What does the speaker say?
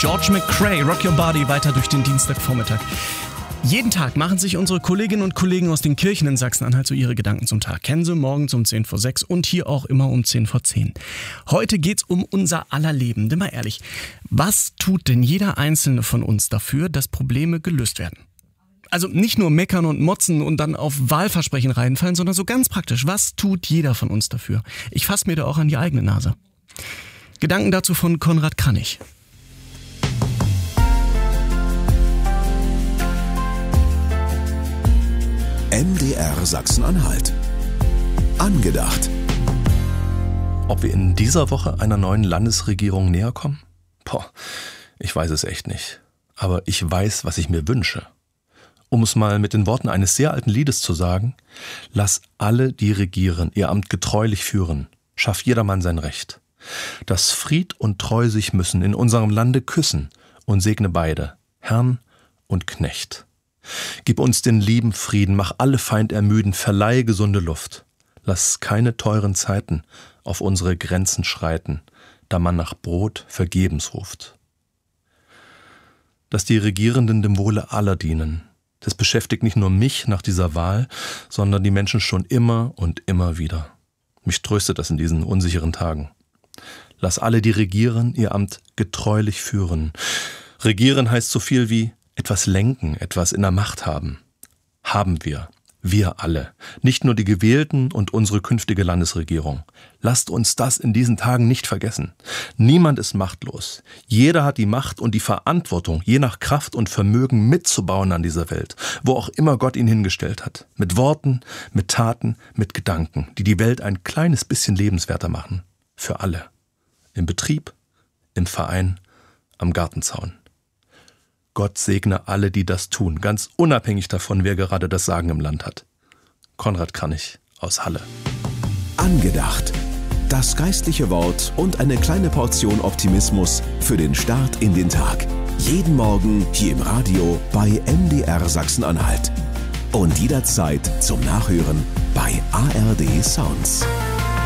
George McCrae, Rock Your Body, weiter durch den Dienstagvormittag. Jeden Tag machen sich unsere Kolleginnen und Kollegen aus den Kirchen in Sachsen-Anhalt so ihre Gedanken zum Tag. Kennen Sie morgens um 10 vor 6 und hier auch immer um 10 vor 10. Heute geht's um unser aller Leben. Denn mal ehrlich, was tut denn jeder Einzelne von uns dafür, dass Probleme gelöst werden? Also nicht nur meckern und motzen und dann auf Wahlversprechen reinfallen, sondern so ganz praktisch. Was tut jeder von uns dafür? Ich fasse mir da auch an die eigene Nase. Gedanken dazu von Konrad Kranich. MDR Sachsen-Anhalt. Angedacht. Ob wir in dieser Woche einer neuen Landesregierung näher kommen? Ich weiß es echt nicht. Aber ich weiß, was ich mir wünsche. Um es mal mit den Worten eines sehr alten Liedes zu sagen: Lass alle, die regieren, ihr Amt getreulich führen. Schaff jedermann sein Recht. Dass Fried und Treu sich müssen in unserem Lande küssen und segne beide, Herrn und Knecht. Gib uns den lieben Frieden, mach alle Feind ermüden, verleihe gesunde Luft. Lass keine teuren Zeiten auf unsere Grenzen schreiten, da man nach Brot vergebens ruft. Dass die Regierenden dem Wohle aller dienen, das beschäftigt nicht nur mich nach dieser Wahl, sondern die Menschen schon immer und immer wieder. Mich tröstet das in diesen unsicheren Tagen. Lass alle, die regieren, ihr Amt getreulich führen. Regieren heißt so viel wie etwas lenken, etwas in der Macht haben. Haben wir alle, nicht nur die Gewählten und unsere künftige Landesregierung. Lasst uns das in diesen Tagen nicht vergessen. Niemand ist machtlos. Jeder hat die Macht und die Verantwortung, je nach Kraft und Vermögen mitzubauen an dieser Welt, wo auch immer Gott ihn hingestellt hat. Mit Worten, mit Taten, mit Gedanken, die die Welt ein kleines bisschen lebenswerter machen. Für alle. Im Betrieb, im Verein, am Gartenzaun. Gott segne alle, die das tun, ganz unabhängig davon, wer gerade das Sagen im Land hat. Konrad Kranich aus Halle. Angedacht. Das geistliche Wort und eine kleine Portion Optimismus für den Start in den Tag. Jeden Morgen hier im Radio bei MDR Sachsen-Anhalt. Und jederzeit zum Nachhören bei ARD Sounds.